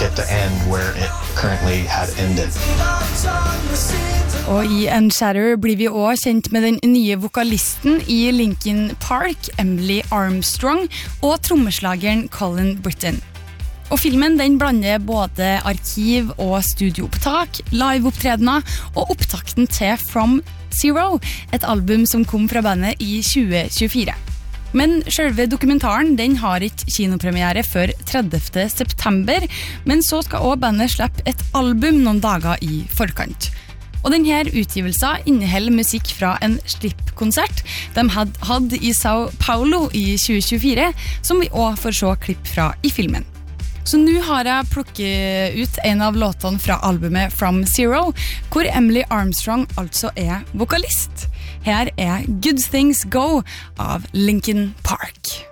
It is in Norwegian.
it to end where it currently had ended. Og I End Shatter blir vi også kjent med den nye vokalisten I Linkin Park, Emily Armstrong, og trommeslageren Colin Britton. Og filmen den blander både arkiv- og studioopptak, liveopptredener og opptakten til From Zero, et album som kom fra bandet I 2024. Men selve dokumentaren den har ikke kinopremiere før 30. september, men så skal også bandet slippe et album noen dager I forkant. Og denne utgivelsen inneholder musikk fra en slippkonsert de hadde I Sao Paulo I 2024, som vi også får se klipp fra I filmen. Så nå har jeg plukket ut en av låtene fra albumet From Zero, hvor Emily Armstrong altså vokalist. Her Good Things Go av Linkin Park.